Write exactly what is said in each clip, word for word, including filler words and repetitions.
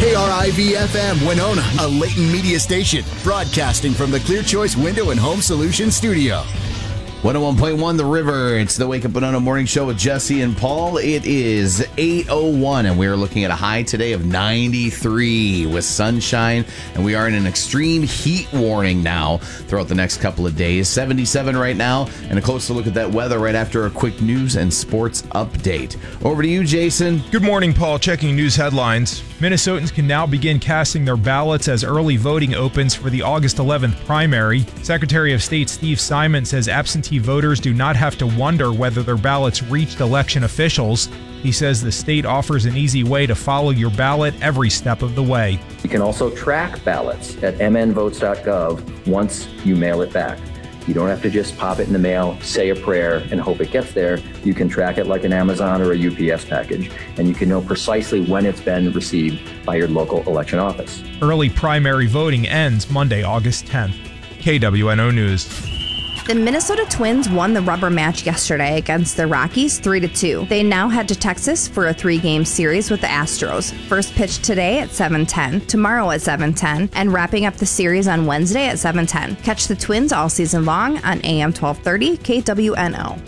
K R I V F M Winona, a Leighton media station, broadcasting from the Clear Choice Window and Home Solutions studio. one oh one point one The River. It's the Wake Up Winona Morning Show with Jesse and Paul. It is eight oh one, and we're looking at a high today of ninety-three with sunshine, and we are in an extreme heat warning now throughout the next couple of days. seventy-seven right now, and a closer look at that weather right after a quick news and sports update. Over to you, Jason. Good morning, Paul. Checking news headlines. Minnesotans can now begin casting their ballots as early voting opens for the August eleventh primary. Secretary of State Steve Simon says absentee voters do not have to wonder whether their ballots reached election officials. He says the state offers an easy way to follow your ballot every step of the way. You can also track ballots at m n votes dot gov once you mail it back. You don't have to just pop it in the mail, say a prayer, and hope it gets there. You can track it like an Amazon or a U P S package, and you can know precisely when it's been received by your local election office. Early primary voting ends Monday, August tenth. K W N O News. The Minnesota Twins won the rubber match yesterday against the Rockies three to two. They now head to Texas for a three-game series with the Astros. First pitch today at seven ten, tomorrow at seven ten, and wrapping up the series on Wednesday at seven ten. Catch the Twins all season long on A M twelve thirty K W N O.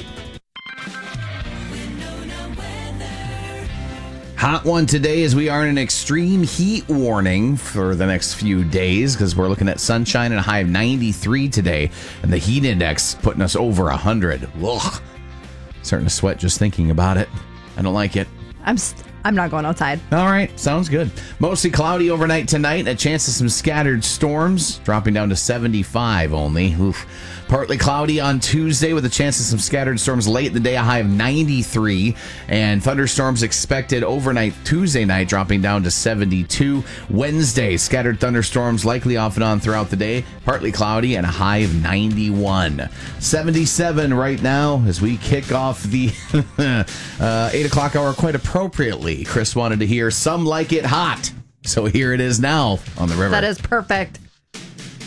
Hot one today as we are in an extreme heat warning for the next few days because we're looking at sunshine and a high of ninety-three today, and the heat index putting us over one hundred. Ugh. Starting to sweat just thinking about it. I don't like it. I'm st- I'm not going outside. All right, sounds good. Mostly cloudy overnight tonight. A chance of some scattered storms, dropping down to seventy-five only. Oof. Partly cloudy on Tuesday with a chance of some scattered storms late in the day, a high of ninety-three. And thunderstorms expected overnight Tuesday night, dropping down to seventy-two. Wednesday, scattered thunderstorms likely off and on throughout the day. Partly cloudy and a high of ninety-one. seventy-seven right now as we kick off the uh, eight o'clock hour quite appropriately. Chris wanted to hear Some Like It Hot. So here it is now on the river. That is perfect.